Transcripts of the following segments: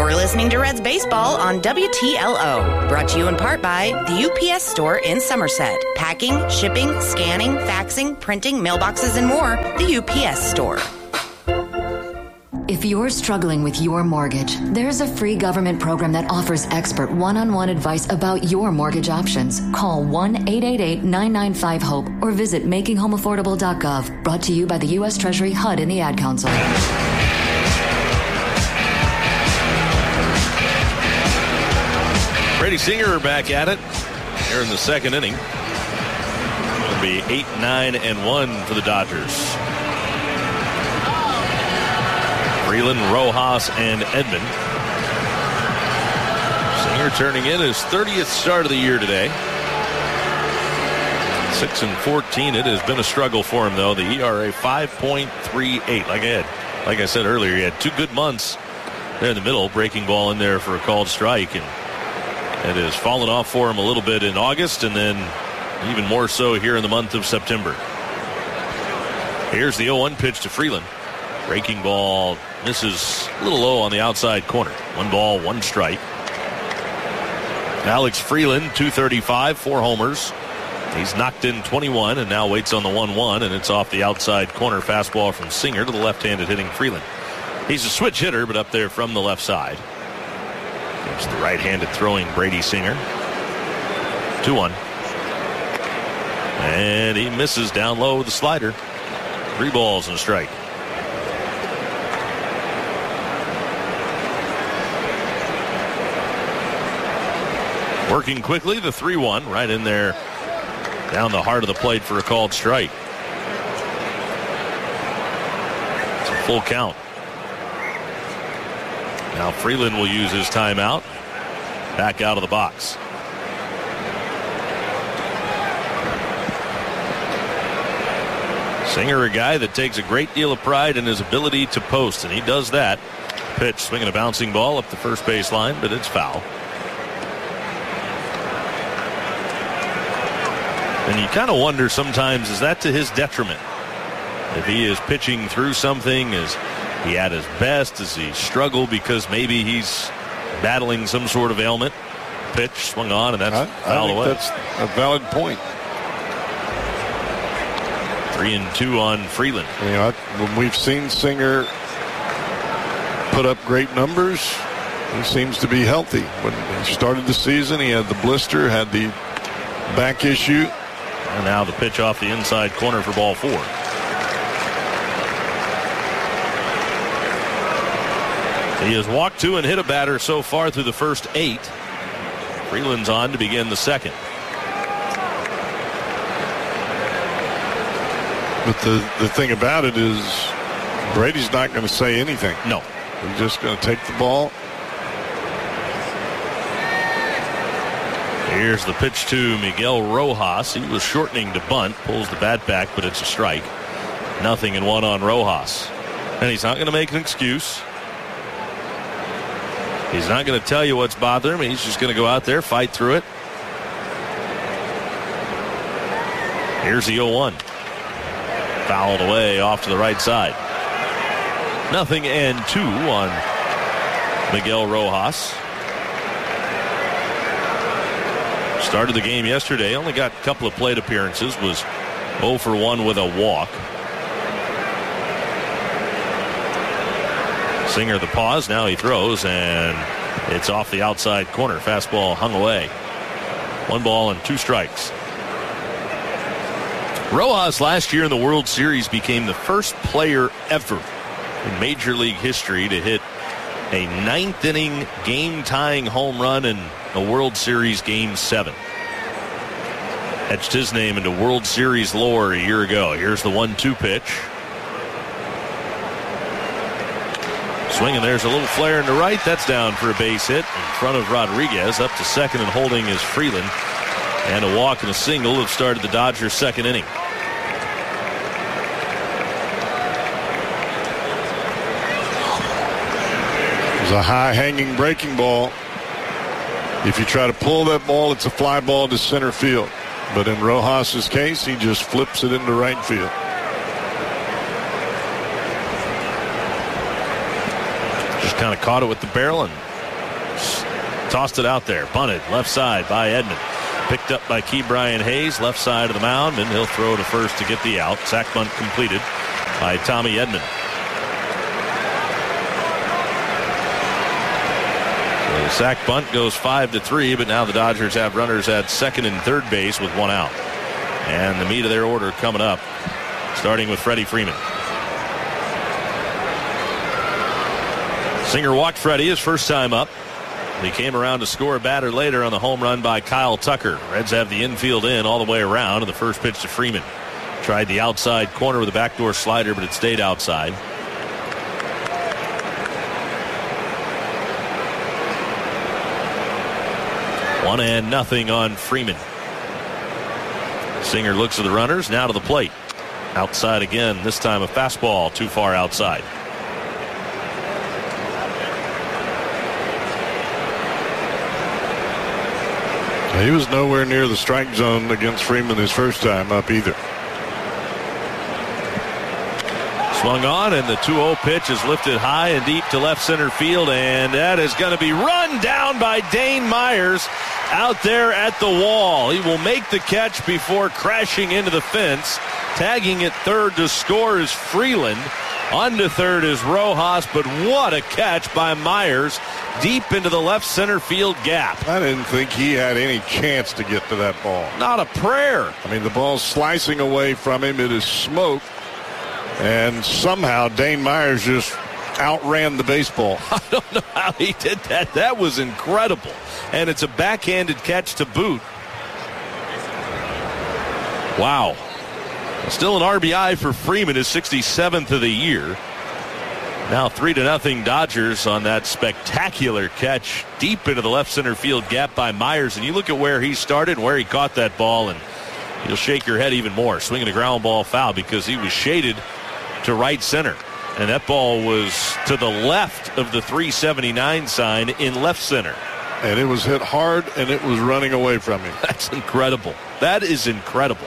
You're listening to Reds Baseball on WTLO. Brought to you in part by the UPS Store in Somerset. Packing, shipping, scanning, faxing, printing, mailboxes, and more. The UPS Store. If you're struggling with your mortgage, there's a free government program that offers expert one-on-one advice about your mortgage options. Call 1-888-995-HOPE or visit makinghomeaffordable.gov. Brought to you by the U.S. Treasury, HUD, and the Ad Council. Brady Singer back at it here in the second inning. It'll be 8-9-1 for the Dodgers. Freeland, Rojas, and Edman. Singer turning in his 30th start of the year today. 6-14. It has been a struggle for him, though. The ERA 5.38. Like I said earlier, he had 2 good months there in the middle. Breaking ball in there for a called strike, and it has fallen off for him a little bit in August, and then even more so here in the month of September. Here's the 0-1 pitch to Freeland. Breaking ball misses a little low on the outside corner. 1 ball, 1 strike. Alex Freeland, .235, 4 homers. He's knocked in 21 and now waits on the 1-1, and it's off the outside corner fastball from Singer to the left-handed hitting Freeland. He's a switch hitter, but up there from the left side. It's the right-handed throwing Brady Singer. 2-1. And he misses down low with the slider. 3 balls and a strike. Working quickly, the 3-1 right in there down the heart of the plate for a called strike. It's a full count. Now Freeland will use his timeout. Back out of the box. Singer, a guy that takes a great deal of pride in his ability to post, and he does that. Pitch, swinging a bouncing ball up the first base line, but it's foul. And you kind of wonder sometimes, is that to his detriment? If he is pitching through something, is he at his best? Does he struggle because maybe he's battling some sort of ailment? Pitch swung on, and that's fouled away. That's a valid point. 3-2 on Freeland. When we've seen Singer put up great numbers, he seems to be healthy. When he started the season, he had the blister, had the back issue. And now the pitch off the inside corner for ball 4. He has walked 2 and hit a batter so far through the first 8. Freeland's on to begin the second. But the thing about it is Brady's not going to say anything. No. He's just going to take the ball. Here's the pitch to Miguel Rojas. He was shortening to bunt. Pulls the bat back, but it's a strike. 0-1 on Rojas. And he's not going to make an excuse. He's not going to tell you what's bothering him. He's just going to go out there, fight through it. Here's the 0-1. Fouled away off to the right side. 0-2 on Miguel Rojas. Started the game yesterday. Only got a couple of plate appearances. Was 0 for 1 with a walk. Singer the pause. Now he throws, and it's off the outside corner. Fastball hung away. 1 ball and 2 strikes. Rojas last year in the World Series became the first player ever in Major League history to hit a 9th inning game-tying home run in a World Series Game 7. Etched his name into World Series lore a year ago. Here's the 1-2 pitch. Swinging, there's a little flare into right. That's down for a base hit in front of Rodriguez. Up to second and holding is Freeland. And a walk and a single have started the Dodgers' second inning. It's a high-hanging breaking ball. If you try to pull that ball, it's a fly ball to center field. But in Rojas' case, he just flips it into right field. Just kind of caught it with the barrel and Tossed it out there. Bunted left side by Edman. Picked up by Key Brian Hayes, left side of the mound, and he'll throw to first to get the out. Sack bunt completed by Tommy Edman. So the sack bunt goes 5-3, but now the Dodgers have runners at second and third base with one out. And the meat of their order coming up, starting with Freddie Freeman. Singer walked Freddie his first time up. He came around to score a batter later on the home run by Kyle Tucker. Reds have the infield in all the way around, and the first pitch to Freeman. Tried the outside corner with a backdoor slider, but it stayed outside. One and nothing on Freeman. Singer looks at the runners, now to the plate. Outside again, this time a fastball too far outside. He was nowhere near the strike zone against Freeman his first time up either. Swung on, and the 2-0 pitch is lifted high and deep to left center field, and that is going to be run down by Dane Myers out there at the wall. He will make the catch before crashing into the fence. Tagging at third to score is Freeland. On to third is Rojas, but what a catch by Myers deep into the left center field gap. I didn't think he had any chance to get to that ball. Not a prayer. I mean, the ball's slicing away from him. It is smoke. And somehow Dane Myers just outran the baseball. I don't know how he did that. That was incredible. And it's a backhanded catch to boot. Wow. Still an RBI for Freeman, his 67th of the year. Now 3-0 Dodgers on that spectacular catch deep into the left center field gap by Myers. And you look at where he started and where he caught that ball, and you'll shake your head even more. Swinging a ground ball foul because he was shaded to right center. And that ball was to the left of the 379 sign in left center. And it was hit hard, and it was running away from him. That's incredible. That is incredible.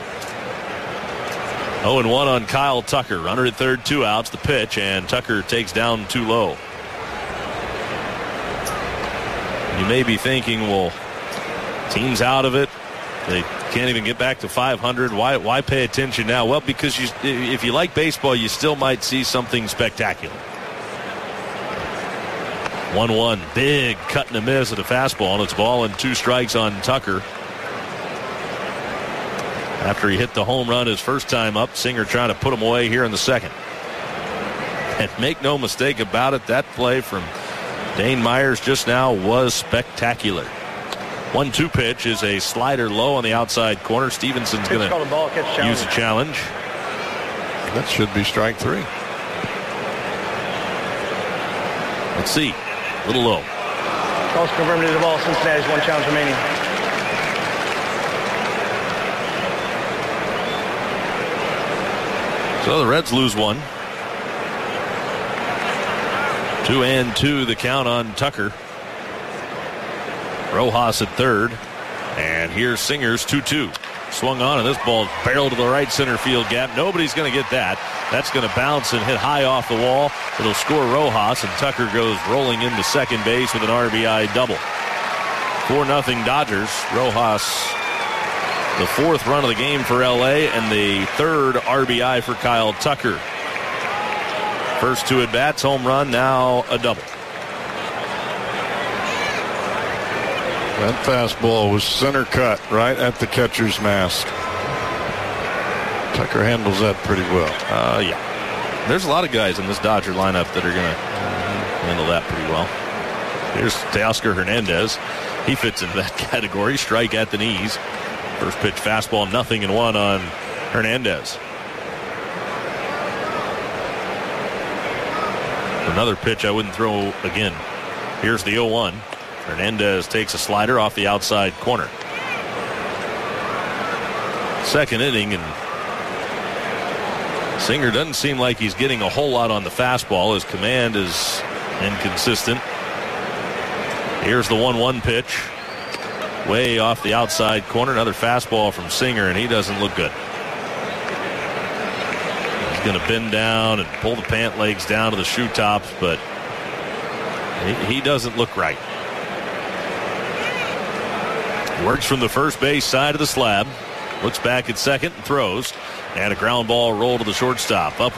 0-1 on Kyle Tucker. Runner at third, 2 outs. The pitch, and Tucker takes down too low. You may be thinking, well, team's out of it. They can't even get back to 500. Why pay attention now? Well, because if you like baseball, you still might see something spectacular. 1-1. Big cut and a miss at a fastball, and it's ball and 2 strikes on Tucker. After he hit the home run his first time up, Singer trying to put him away here in the second. And make no mistake about it, that play from Dane Myers just now was spectacular. 1-2 pitch is a slider low on the outside corner. Stevenson's going to use a challenge. That should be strike 3. Let's see. A little low. Calls confirmed to the ball. Cincinnati's 1 challenge remaining. So the Reds lose 1. 2-2 the count on Tucker. Rojas at third. And here's Singer's 2-2. Swung on, and this ball barreled to the right center field gap. Nobody's going to get that. That's going to bounce and hit high off the wall. It'll score Rojas, and Tucker goes rolling into second base with an RBI double. 4-0 Dodgers. Rojas, the 4th run of the game for L.A., and the 3rd RBI for Kyle Tucker. First 2 at-bats, home run, now a double. That fastball was center cut right at the catcher's mask. Tucker handles that pretty well. Yeah. There's a lot of guys in this Dodger lineup that are going to handle that pretty well. Here's Teoscar Hernandez. He fits into that category. Strike at the knees. First pitch fastball, 0-1 on Hernandez. Another pitch I wouldn't throw again. Here's the 0-1. Hernandez takes a slider off the outside corner. Second inning, and Singer doesn't seem like he's getting a whole lot on the fastball. His command is inconsistent. Here's the 1-1 pitch. Way off the outside corner. Another fastball from Singer, and he doesn't look good. He's going to bend down and pull the pant legs down to the shoe tops, but he doesn't look right. Works from the first base side of the slab. Looks back at second and throws. And a ground ball roll to the shortstop. Up